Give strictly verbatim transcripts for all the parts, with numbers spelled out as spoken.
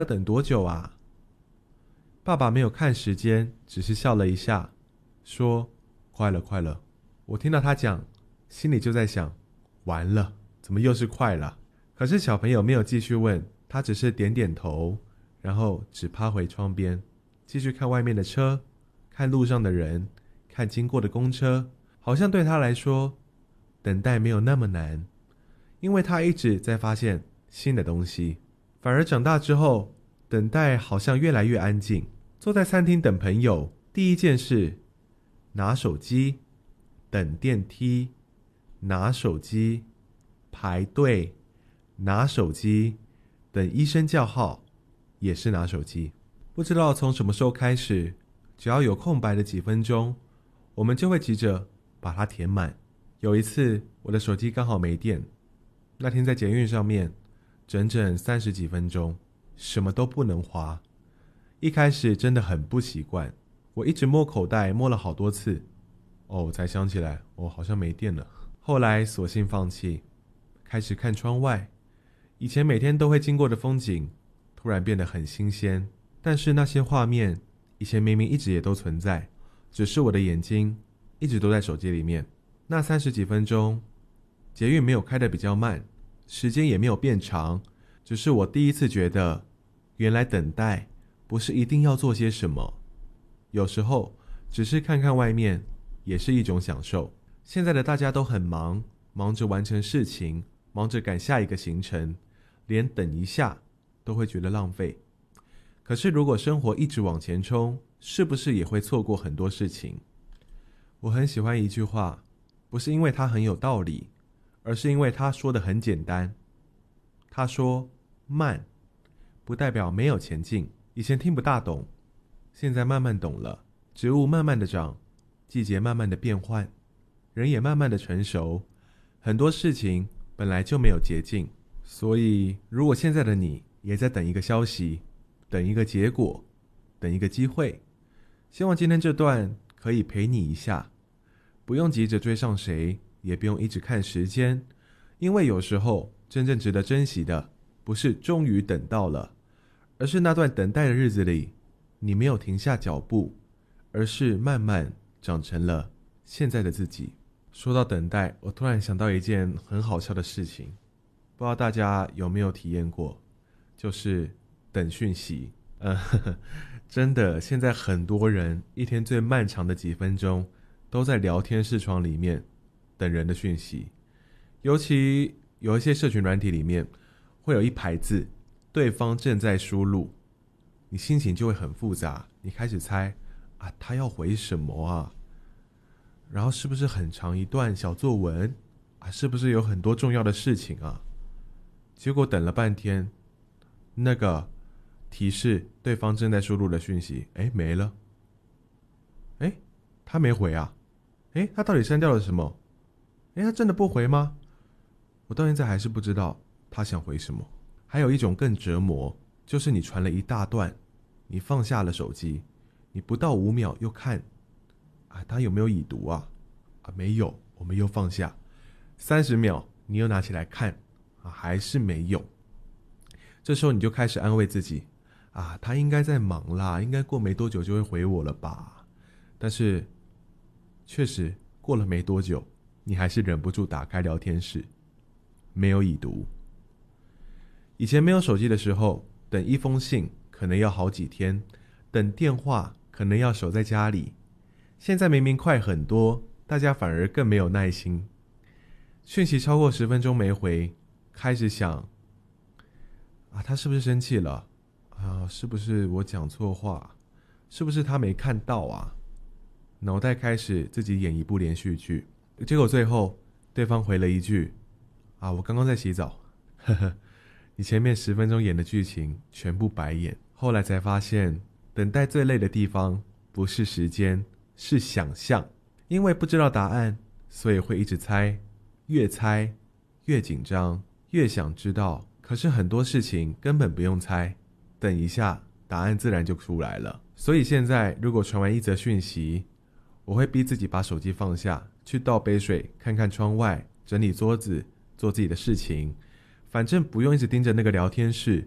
要等多久啊？爸爸没有看时间，只是笑了一下，说：快了，快了。我听到他讲，心里就在想，完了，怎么又是快了？可是小朋友没有继续问，他只是点点头，然后只趴回窗边，继续看外面的车，看路上的人，看经过的公车，好像对他来说，等待没有那么难，因为他一直在发现新的东西。反而长大之后，等待好像越来越安静。坐在餐厅等朋友，第一件事，拿手机，等电梯，拿手机，排队，拿手机，等医生叫号，也是拿手机。不知道从什么时候开始，只要有空白的几分钟，我们就会急着把它填满。有一次，我的手机刚好没电，那天在捷运上面，整整三十几分钟，什么都不能滑。一开始真的很不习惯，我一直摸口袋，摸了好多次，哦，我才想起来，我好像没电了。后来索性放弃，开始看窗外。以前每天都会经过的风景，突然变得很新鲜。但是那些画面，以前明明一直也都存在，只是我的眼睛一直都在手机里面。那三十几分钟，捷运没有开得比较慢，时间也没有变长，只是我第一次觉得，原来等待不是一定要做些什么，有时候只是看看外面也是一种享受。现在的大家都很忙，忙着完成事情，忙着赶下一个行程，连等一下都会觉得浪费。可是如果生活一直往前冲，是不是也会错过很多事情？我很喜欢一句话，不是因为它很有道理，而是因为它说得很简单。他说慢不代表没有前进。以前听不大懂，现在慢慢懂了。植物慢慢的长，季节慢慢的变换，人也慢慢的成熟，很多事情本来就没有捷径。所以如果现在的你也在等一个消息，等一个结果，等一个机会，希望今天这段可以陪你一下，不用急着追上谁，也不用一直看时间，因为有时候真正值得珍惜的不是终于等到了，而是那段等待的日子里，你没有停下脚步，而是慢慢长成了现在的自己。说到等待，我突然想到一件很好笑的事情，不知道大家有没有体验过，就是等讯息。呃呵呵，真的，现在很多人一天最漫长的几分钟都在聊天视窗里面等人的讯息。尤其有一些社群软体里面会有一排字，对方正在输入，你心情就会很复杂，你开始猜啊，他要回什么啊？然后是不是很长一段小作文啊？是不是有很多重要的事情啊？结果等了半天，那个提示对方正在输入的讯息，哎，没了。哎，他没回啊？哎，他到底删掉了什么？哎，他真的不回吗？我到现在还是不知道他想回什么。还有一种更折磨，就是你传了一大段，你放下了手机，你不到五秒又看，啊，他有没有已读啊？啊，没有，我们又放下。三十秒，你又拿起来看，啊，还是没有。这时候你就开始安慰自己，啊，他应该在忙啦，应该过没多久就会回我了吧？但是，确实过了没多久，你还是忍不住打开聊天室，没有已读。以前没有手机的时候，等一封信可能要好几天，等电话可能要守在家里。现在明明快很多，大家反而更没有耐心。讯息超过十分钟没回，开始想，啊，他是不是生气了？啊，是不是我讲错话？是不是他没看到啊？脑袋开始自己演一部连续剧，结果最后对方回了一句，啊，我刚刚在洗澡。呵呵，你前面十分钟演的剧情全部白演。后来才发现，等待最累的地方不是时间，是想象。因为不知道答案，所以会一直猜，越猜越紧张，越想知道。可是很多事情根本不用猜，等一下答案自然就出来了。所以现在如果传完一则讯息，我会逼自己把手机放下，去倒杯水，看看窗外，整理桌子，做自己的事情。反正不用一直盯着那个聊天室，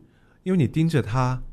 因为你盯着他，